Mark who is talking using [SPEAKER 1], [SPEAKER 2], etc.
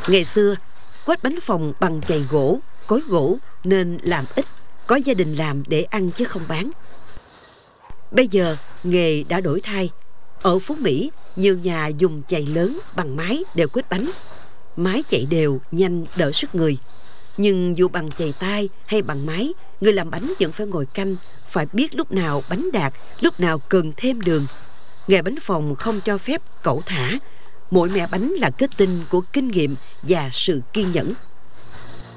[SPEAKER 1] Ngày xưa, quết bánh phồng bằng chày gỗ, cối gỗ nên làm ít, có gia đình làm để ăn chứ không bán. Bây giờ, nghề đã đổi thay. Ở Phú Mỹ, nhiều nhà dùng chày lớn bằng mái để quết bánh. Mái chạy đều, nhanh, đỡ sức người. Nhưng dù bằng chày tay hay bằng máy, người làm bánh vẫn phải ngồi canh, phải biết lúc nào bánh đạt, lúc nào cần thêm đường. Nghề bánh phồng không cho phép cẩu thả. Mỗi mẻ bánh là kết tinh của kinh nghiệm và sự kiên nhẫn.